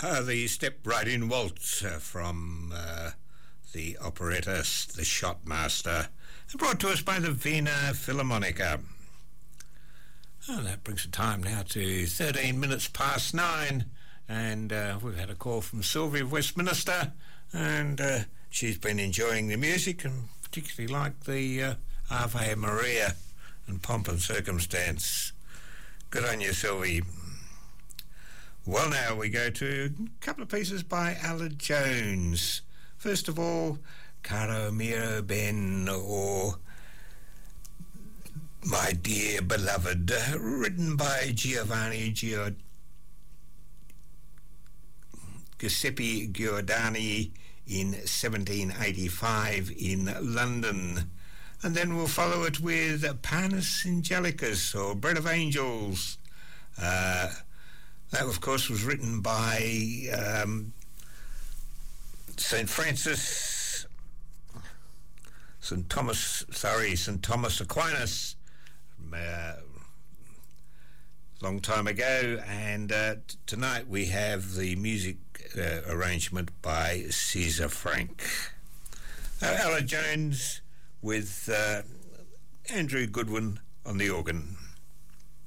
The Step Right In Waltz from the operetta The Shotmaster, brought to us by the Wiener Philharmoniker. That brings the time now to 13 minutes past 9, and we've had a call from Sylvie of Westminster, and she's been enjoying the music and particularly liked the Ave Maria and Pomp and Circumstance. Good on you, Sylvie. Well, now we go to a couple of pieces by Ella Jones. First of all, Caro mio ben, or My Dear Beloved, written by Giovanni Giuseppe Giordani in 1785 in London. And then we'll follow it with Panis Angelicus, or Bread of Angels. That, of course, was written by St. Thomas Aquinas, long time ago, and tonight we have the music arrangement by Caesar Frank. Ella Jones with Andrew Goodwin on the organ.